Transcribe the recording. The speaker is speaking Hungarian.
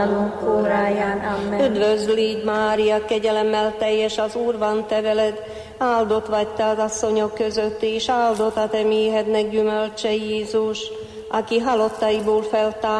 óráján. Amen. Üdvözl így, Mária, kegyelemmel teljes, az Úr van te veled, áldott vagy te az asszonyok között, és áldott a te méhednek gyümölcse Jézus, aki halottaiból feltámadt,